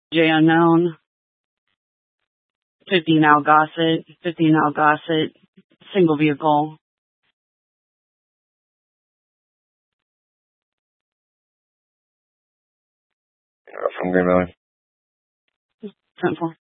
J unknown. 15 Algossett, single vehicle. From Green Valley. 10-4.